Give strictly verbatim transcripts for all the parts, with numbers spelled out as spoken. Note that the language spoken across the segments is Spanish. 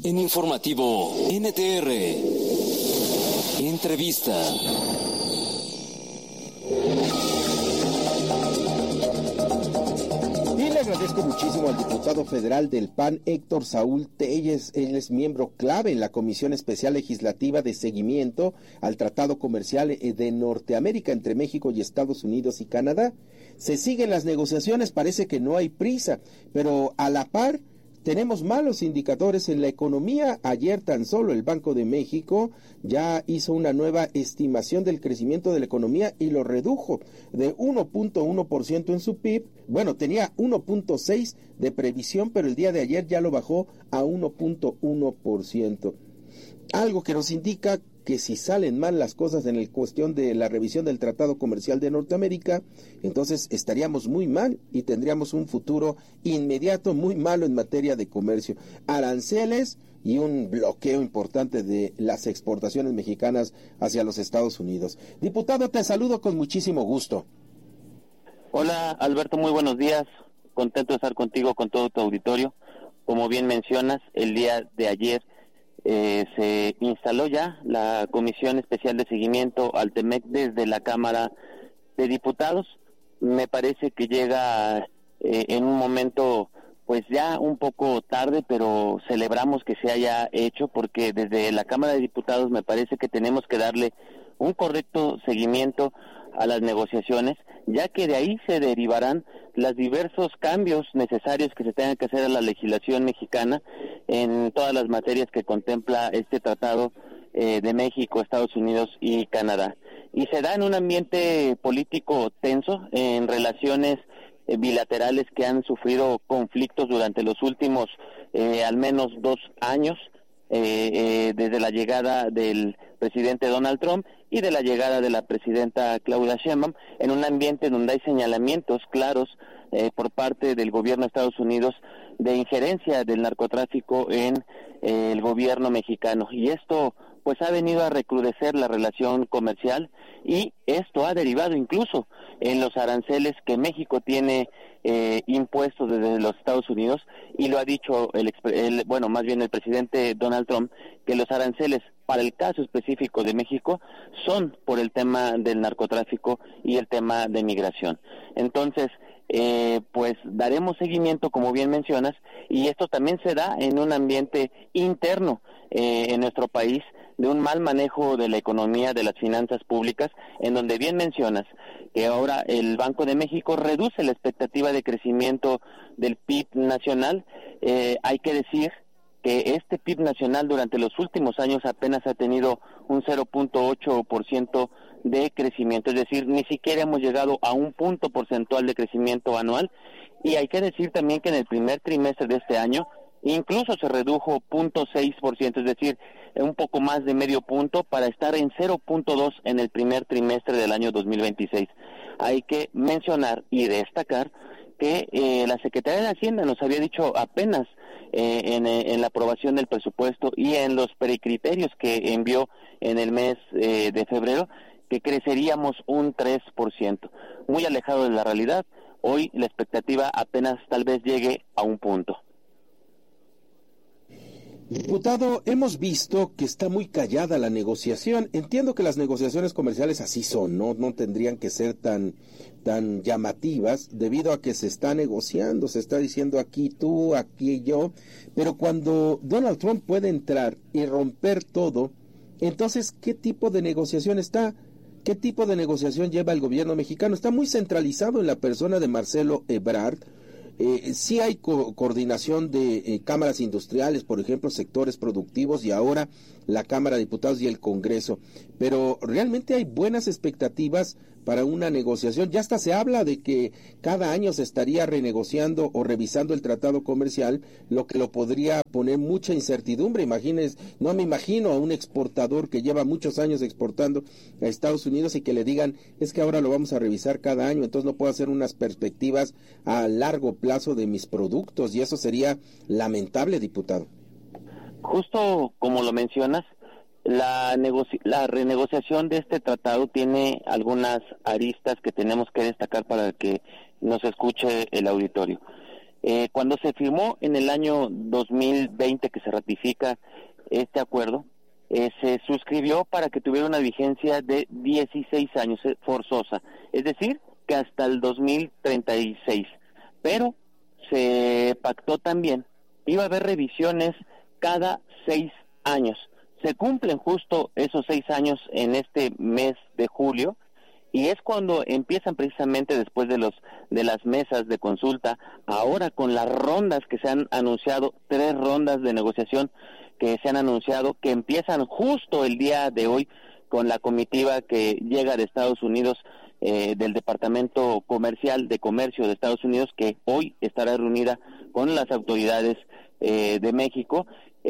En Informativo N T R, entrevista. Y le agradezco muchísimo al diputado federal del P A N, Héctor Saúl Telles. Él es miembro clave en la Comisión Especial Legislativa de Seguimiento al Tratado Comercial de Norteamérica entre México y Estados Unidos y Canadá. Se siguen las negociaciones, parece que no hay prisa, pero a la par tenemos malos indicadores en la economía. Ayer tan solo el Banco de México ya hizo una nueva estimación del crecimiento de la economía y lo redujo de uno punto uno por ciento en su P I B. Bueno, tenía uno punto seis de previsión, pero el día de ayer ya lo bajó a uno punto uno por ciento. Algo que nos indica que si salen mal las cosas en la cuestión de la revisión del Tratado Comercial de Norteamérica, entonces estaríamos muy mal y tendríamos un futuro inmediato muy malo en materia de comercio. Aranceles y un bloqueo importante de las exportaciones mexicanas hacia los Estados Unidos. Diputado, te saludo con muchísimo gusto. Hola, Alberto, muy buenos días. Contento de estar contigo, con todo tu auditorio. Como bien mencionas, el día de ayer Eh, se instaló ya la Comisión Especial de Seguimiento al TEMEC desde la Cámara de Diputados. Me parece que llega eh, en un momento pues ya un poco tarde, pero celebramos que se haya hecho, porque desde la Cámara de Diputados me parece que tenemos que darle un correcto seguimiento a las negociaciones, ya que de ahí se derivarán los diversos cambios necesarios que se tengan que hacer a la legislación mexicana en todas las materias que contempla este tratado eh, de México, Estados Unidos y Canadá. Y se da en un ambiente político tenso, en relaciones eh, bilaterales que han sufrido conflictos durante los últimos eh, al menos dos años, eh, eh, desde la llegada del presidente Donald Trump y de la llegada de la presidenta Claudia Sheinbaum, en un ambiente donde hay señalamientos claros eh, por parte del gobierno de Estados Unidos de injerencia del narcotráfico en eh, el gobierno mexicano. Y esto pues ha venido a recrudecer la relación comercial, y esto ha derivado incluso en los aranceles que México tiene eh, impuestos desde los Estados Unidos, y lo ha dicho el, el bueno, más bien el presidente Donald Trump, que los aranceles para el caso específico de México son por el tema del narcotráfico y el tema de migración. Entonces, eh, pues daremos seguimiento, como bien mencionas, y esto también se da en un ambiente interno eh, en nuestro país, de un mal manejo de la economía, de las finanzas públicas, en donde bien mencionas que ahora el Banco de México reduce la expectativa de crecimiento del P I B nacional. Eh, hay que decir que este P I B nacional durante los últimos años apenas ha tenido un cero punto ocho por ciento de crecimiento, es decir, ni siquiera hemos llegado a un punto porcentual de crecimiento anual. Y hay que decir también que en el primer trimestre de este año incluso se redujo cero punto seis por ciento, es decir, un poco más de medio punto, para estar en cero punto dos en el primer trimestre del año dos mil veintiséis. Hay que mencionar y destacar que eh, la Secretaría de Hacienda nos había dicho apenas eh, en, en la aprobación del presupuesto y en los precriterios que envió en el mes eh, de febrero, que creceríamos un tres por ciento, muy alejado de la realidad. Hoy la expectativa apenas tal vez llegue a un punto. Diputado, hemos visto que está muy callada la negociación. Entiendo que las negociaciones comerciales así son, no no tendrían que ser tan tan llamativas, debido a que se está negociando, se está diciendo aquí tú, aquí yo, pero cuando Donald Trump puede entrar y romper todo, entonces, ¿qué tipo de negociación está? ¿Qué tipo de negociación lleva el gobierno mexicano? Está muy centralizado en la persona de Marcelo Ebrard. Eh, sí hay co- coordinación de eh, cámaras industriales, por ejemplo, sectores productivos, y ahora la Cámara de Diputados y el Congreso, pero realmente hay buenas expectativas para una negociación. Ya hasta se habla de que cada año se estaría renegociando o revisando el tratado comercial, lo que lo podría poner mucha incertidumbre. Imagínense, no me imagino a un exportador que lleva muchos años exportando a Estados Unidos y que le digan, es que ahora lo vamos a revisar cada año, entonces no puedo hacer unas perspectivas a largo plazo de mis productos, y eso sería lamentable, diputado. Justo como lo mencionas, la, negoci- la renegociación de este tratado tiene algunas aristas que tenemos que destacar para que nos escuche el auditorio. Eh, cuando se firmó en el año dos mil veinte que se ratifica este acuerdo, eh, se suscribió para que tuviera una vigencia de dieciséis años eh, forzosa, es decir, que hasta el dos mil treinta y seis. Pero se pactó también, iba a haber revisiones cada seis años. Se cumplen justo esos seis años en este mes de julio, y es cuando empiezan precisamente después de los de las mesas de consulta, ahora con las rondas que se han anunciado, tres rondas de negociación que se han anunciado, que empiezan justo el día de hoy con la comitiva que llega de Estados Unidos, eh, del Departamento Comercial de Comercio de Estados Unidos, que hoy estará reunida con las autoridades eh, de México.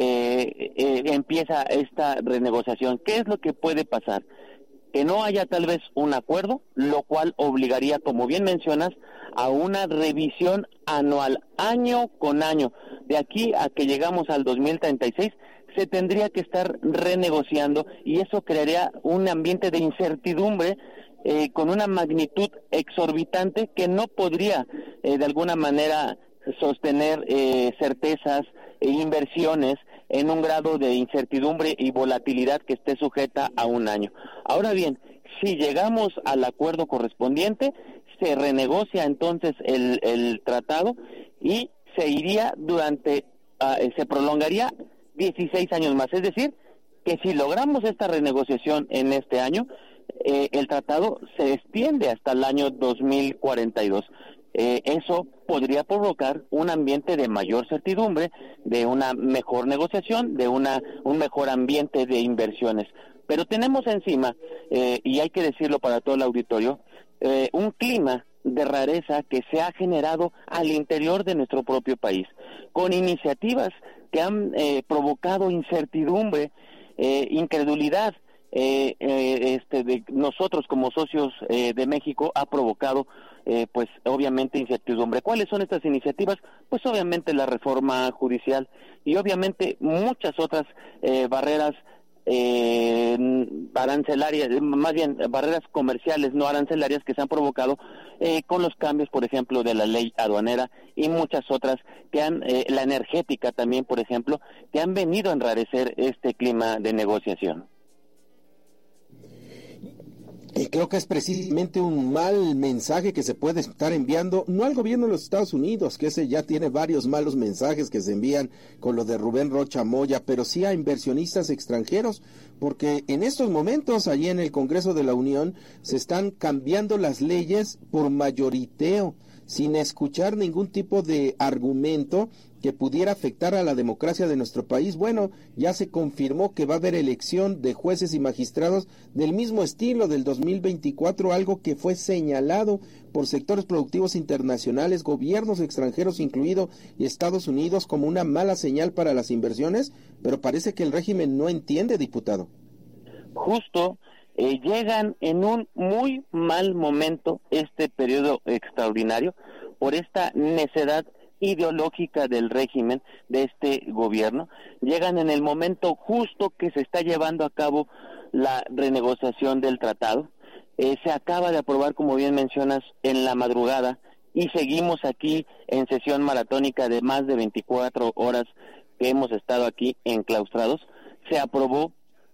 Eh, eh, empieza esta renegociación. ¿Qué es lo que puede pasar? Que no haya tal vez un acuerdo, lo cual obligaría, como bien mencionas, a una revisión anual, año con año. De aquí a que llegamos al dos mil treinta y seis, se tendría que estar renegociando, y eso crearía un ambiente de incertidumbre eh, con una magnitud exorbitante que no podría eh, de alguna manera sostener eh, certezas e inversiones en un grado de incertidumbre y volatilidad que esté sujeta a un año. Ahora bien, si llegamos al acuerdo correspondiente, se renegocia entonces el, el tratado y se iría durante, uh, se prolongaría dieciséis años más. Es decir, que si logramos esta renegociación en este año, eh, el tratado se extiende hasta el año dos mil cuarenta y dos. Eh, eso podría provocar un ambiente de mayor certidumbre, de una mejor negociación, de una un mejor ambiente de inversiones. Pero tenemos encima, eh, y hay que decirlo para todo el auditorio, eh, un clima de rareza que se ha generado al interior de nuestro propio país, con iniciativas que han eh, provocado incertidumbre, eh, incredulidad. Eh, eh, este, de nosotros como socios eh, de México ha provocado eh, pues obviamente incertidumbre. ¿Cuáles son estas iniciativas? Pues obviamente la reforma judicial y obviamente muchas otras eh, barreras eh, arancelarias, más bien barreras comerciales no arancelarias que se han provocado eh, con los cambios, por ejemplo, de la ley aduanera y muchas otras que han, eh, la energética también, por ejemplo, que han venido a enrarecer este clima de negociación. Y creo que es precisamente un mal mensaje que se puede estar enviando, no al gobierno de los Estados Unidos, que ese ya tiene varios malos mensajes que se envían con lo de Rubén Rocha Moya, pero sí a inversionistas extranjeros, porque en estos momentos allí en el Congreso de la Unión se están cambiando las leyes por mayoriteo, sin escuchar ningún tipo de argumento que pudiera afectar a la democracia de nuestro país. Bueno, ya se confirmó que va a haber elección de jueces y magistrados del mismo estilo del dos mil veinticuatro, algo que fue señalado por sectores productivos internacionales, gobiernos extranjeros incluido Estados Unidos, como una mala señal para las inversiones, pero parece que el régimen no entiende, diputado. Justo, eh, llegan en un muy mal momento este periodo extraordinario por esta necedad ideológica del régimen de este gobierno. Llegan en el momento justo que se está llevando a cabo la renegociación del tratado. Eh, se acaba de aprobar, como bien mencionas, en la madrugada y seguimos aquí en sesión maratónica de más de veinticuatro horas que hemos estado aquí enclaustrados. Se aprobó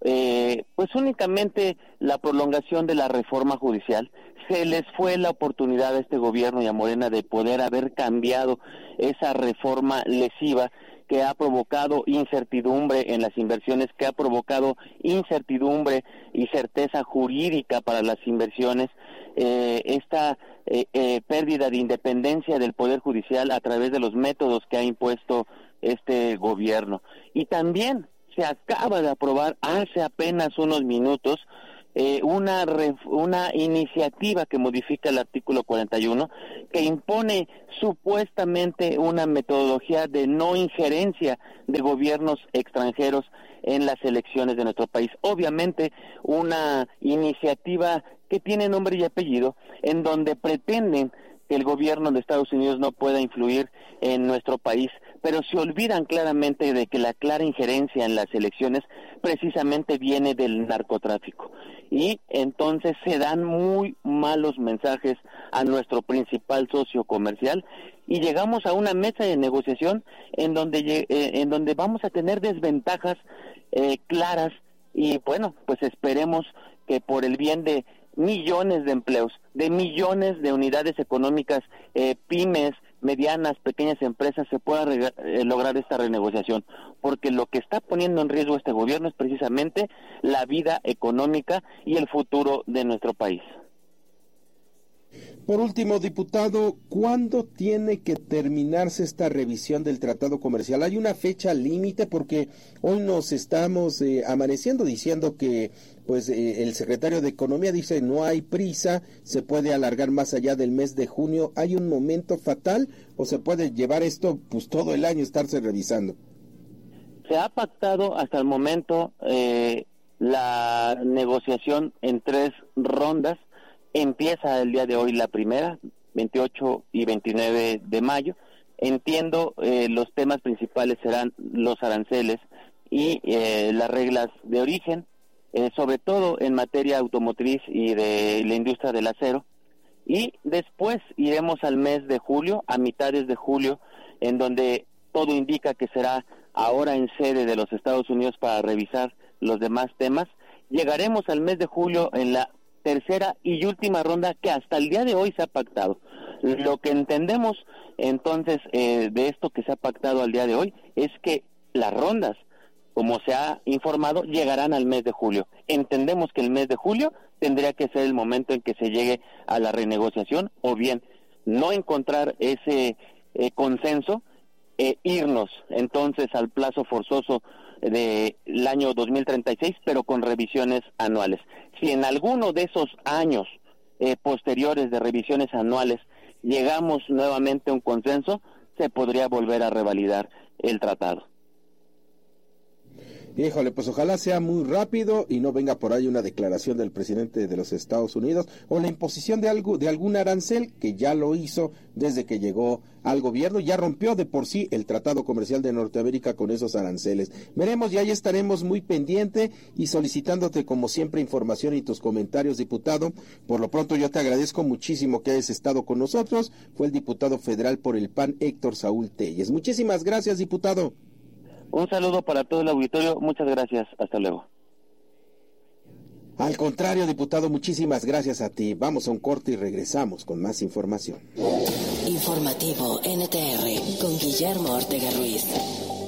eh, pues únicamente la prolongación de la reforma judicial. Se les fue la oportunidad a este gobierno y a Morena de poder haber cambiado esa reforma lesiva que ha provocado incertidumbre en las inversiones, que ha provocado incertidumbre y certeza jurídica para las inversiones, eh, esta eh, eh, pérdida de independencia del Poder Judicial a través de los métodos que ha impuesto este gobierno. Y también se acaba de aprobar hace apenas unos minutos Eh, una ref, una iniciativa que modifica el artículo cuarenta y uno, que impone supuestamente una metodología de no injerencia de gobiernos extranjeros en las elecciones de nuestro país. Obviamente una iniciativa que tiene nombre y apellido, en donde pretenden que el gobierno de Estados Unidos no pueda influir en nuestro país, pero se olvidan claramente de que la clara injerencia en las elecciones precisamente viene del narcotráfico. Y entonces se dan muy malos mensajes a nuestro principal socio comercial y llegamos a una mesa de negociación en donde, eh, en donde vamos a tener desventajas eh, claras y bueno, pues esperemos que por el bien de millones de empleos, de millones de unidades económicas, eh, pymes, medianas, pequeñas empresas, se pueda re- eh, lograr esta renegociación, porque lo que está poniendo en riesgo este gobierno es precisamente la vida económica y el futuro de nuestro país. Por último, diputado, ¿cuándo tiene que terminarse esta revisión del tratado comercial? ¿Hay una fecha límite? Porque hoy nos estamos eh, amaneciendo diciendo que pues eh, el secretario de Economía dice no hay prisa, se puede alargar más allá del mes de junio. ¿Hay un momento fatal o se puede llevar esto pues todo el año estarse revisando? Se ha pactado hasta el momento eh, la negociación en tres rondas. Empieza el día de hoy la primera, veintiocho y veintinueve de mayo. Entiendo eh, los temas principales serán los aranceles y eh, las reglas de origen, eh, sobre todo en materia automotriz y de la industria del acero. Y después iremos al mes de julio, a mitades de julio, en donde todo indica que será ahora en sede de los Estados Unidos para revisar los demás temas. Llegaremos al mes de julio en la tercera y última ronda que hasta el día de hoy se ha pactado. Lo que entendemos entonces eh, de esto que se ha pactado al día de hoy es que las rondas, como se ha informado, llegarán al mes de julio. Entendemos que el mes de julio tendría que ser el momento en que se llegue a la renegociación o bien no encontrar ese eh, consenso, eh, irnos entonces al plazo forzoso del año dos mil treinta y seis, pero con revisiones anuales. Si en alguno de esos años eh, posteriores de revisiones anuales llegamos nuevamente a un consenso, se podría volver a revalidar el tratado. Híjole, pues ojalá sea muy rápido y no venga por ahí una declaración del presidente de los Estados Unidos o la imposición de algo de algún arancel, que ya lo hizo desde que llegó al gobierno, ya rompió de por sí el Tratado Comercial de Norteamérica con esos aranceles. Veremos y ahí estaremos muy pendiente y solicitándote como siempre información y tus comentarios, diputado. Por lo pronto yo te agradezco muchísimo que hayas estado con nosotros. Fue el diputado federal por el P A N, Héctor Saúl Telles. Muchísimas gracias, diputado. Un saludo para todo el auditorio, muchas gracias, hasta luego. Al contrario, diputado, muchísimas gracias a ti. Vamos a un corte y regresamos con más información. Informativo N T R con Guillermo Ortega Ruiz.